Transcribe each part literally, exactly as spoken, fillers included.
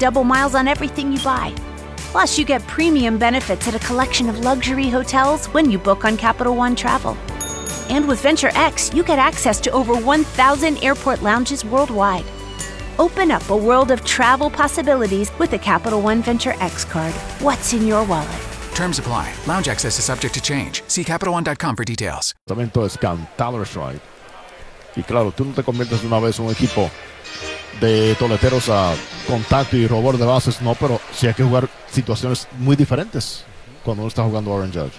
double miles on everything you buy. Plus, you get premium benefits at a collection of luxury hotels when you book on Capital One Travel. And with Venture X, you get access to over one thousand airport lounges worldwide. Open up a world of travel possibilities with the Capital One Venture X card. What's in your wallet? Terms apply. Lounge access is subject to change. See Capital One dot com for details. Es Counter Strike. Y claro, tú no te conviertes de una vez en un equipo de toleteros a contacto y robor de bases, no, pero sí hay que jugar situaciones muy diferentes cuando uno está jugando Aaron Judge.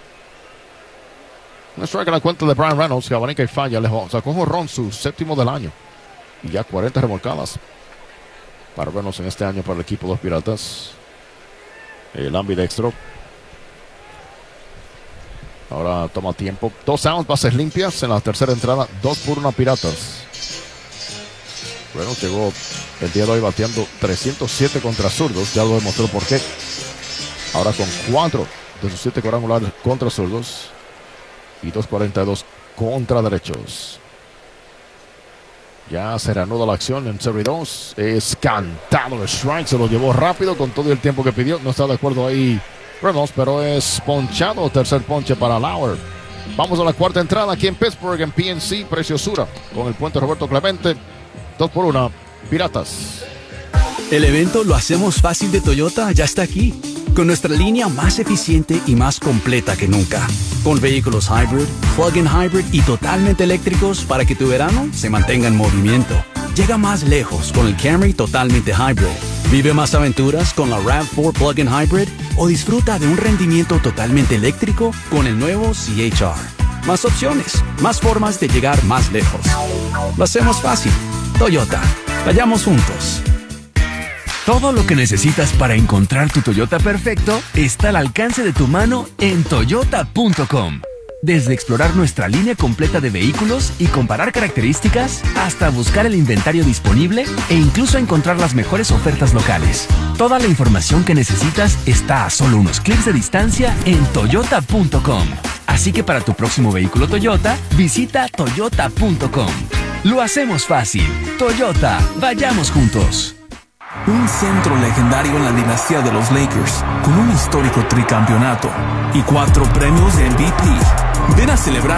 Un strike en la cuenta de Brian Reynolds, que abanica y falla lejos. Sacó un jonrón, su séptimo del año. Y ya cuarenta remolcadas para Reynolds en este año para el equipo de los Piratas. El ambidextro. Ahora toma tiempo. Dos outs, bases limpias en la tercera entrada. Dos por una Piratas. Reynolds llegó el día de hoy bateando trescientos siete contra zurdos. Ya lo demostró por qué. Ahora con cuatro de sus siete cuadrangulares contra zurdos. Y dos cuarenta y dos contra derechos. Ya se reanuda la acción en serie dos. Es cantado el strike. Se lo llevó rápido con todo el tiempo que pidió. No está de acuerdo ahí Reynolds, pero es ponchado. Tercer ponche para Lauer. Vamos a la cuarta entrada aquí en Pittsburgh, en P N C. Preciosura con el puente Roberto Clemente. Dos por una. Piratas. El evento Lo Hacemos Fácil de Toyota ya está aquí. Con nuestra línea más eficiente y más completa que nunca. Con vehículos hybrid, plug-in hybrid y totalmente eléctricos para que tu verano se mantenga en movimiento. Llega más lejos con el Camry totalmente hybrid. Vive más aventuras con la RAV cuatro plug-in hybrid o disfruta de un rendimiento totalmente eléctrico con el nuevo C H R. Más opciones, más formas de llegar más lejos. Lo hacemos fácil. Toyota. Vayamos juntos. Todo lo que necesitas para encontrar tu Toyota perfecto está al alcance de tu mano en toyota punto com. Desde explorar nuestra línea completa de vehículos y comparar características, hasta buscar el inventario disponible e incluso encontrar las mejores ofertas locales. Toda la información que necesitas está a solo unos clics de distancia en toyota punto com. Así que para tu próximo vehículo Toyota, visita toyota punto com. Lo hacemos fácil. Toyota, vayamos juntos. Un centro legendario en la dinastía de los Lakers, con un histórico tricampeonato y cuatro premios de M V P. Ven a celebrar